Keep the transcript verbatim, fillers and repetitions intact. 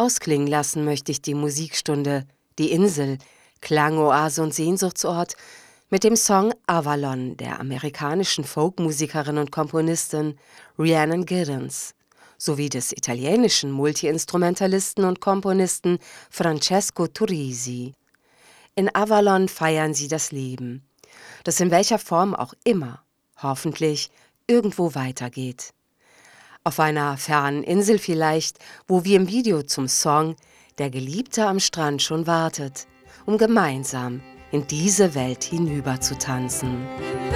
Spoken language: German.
Ausklingen lassen möchte ich die Musikstunde Die Insel, Klangoase und Sehnsuchtsort mit dem Song Avalon der amerikanischen Folkmusikerin und Komponistin Rhiannon Giddens sowie des italienischen Multiinstrumentalisten und Komponisten Francesco Turrisi. In Avalon feiern sie das Leben, das in welcher Form auch immer, hoffentlich, irgendwo weitergeht. Auf einer fernen Insel vielleicht, wo wie im Video zum Song der Geliebte am Strand schon wartet, um gemeinsam in diese Welt hinüber zu tanzen.